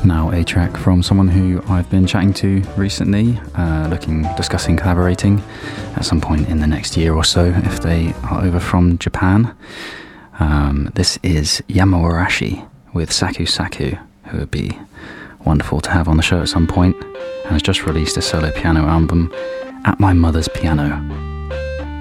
Now a track from someone who I've been chatting to recently, discussing collaborating at some point in the next year or so if they are over from Japan. This is Yamawarashi with Saku Saku, who would be wonderful to have on the show at some point, and has just released a solo piano album, At My Mother's Piano.